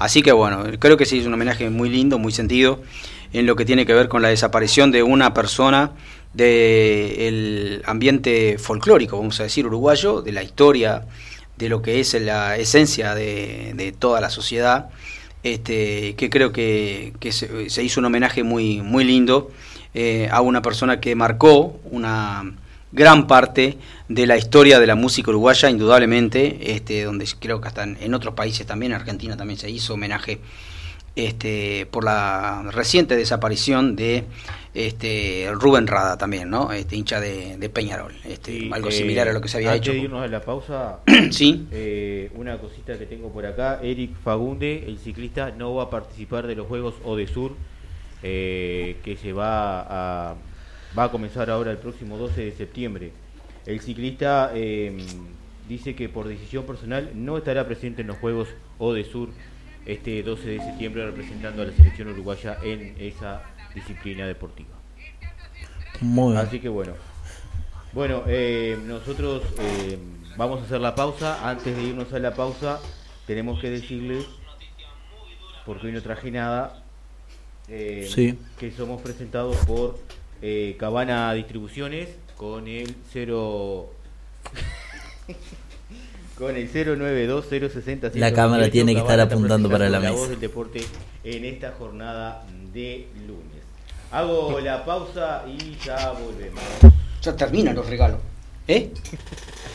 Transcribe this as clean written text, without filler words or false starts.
Así que bueno, creo que sí es un homenaje muy lindo, muy sentido, en lo que tiene que ver con la desaparición de una persona del ambiente folclórico, vamos a decir, uruguayo, de la historia, de lo que es la esencia de toda la sociedad, que creo que se hizo un homenaje muy, muy lindo a una persona que marcó una gran parte de la historia de la música uruguaya, indudablemente, donde creo que hasta en otros países también, en Argentina también se hizo homenaje por la reciente desaparición de Rubén Rada también, ¿no? Hincha de Peñarol, Sí, algo similar a lo que se había antes hecho. de irnos a la pausa, Sí, una cosita que tengo por acá. Eric Fagunde, el ciclista, no va a participar de los Juegos Odesur, que va a comenzar ahora el próximo 12 de septiembre. El ciclista dice que por decisión personal no estará presente en los Juegos Odesur este 12 de septiembre, representando a la selección uruguaya en esa disciplina deportiva. Muy bien. Así que bueno, nosotros vamos a hacer la pausa. Antes de irnos a la pausa, tenemos que decirles, porque hoy no traje nada, Sí. que somos presentados por Cabana Distribuciones con el 092-060. La cámara tiene que estar Cabana apuntando para la la mesa. voz del deporte en esta jornada de lunes. Hago la pausa y ya volvemos. ya terminan los regalos.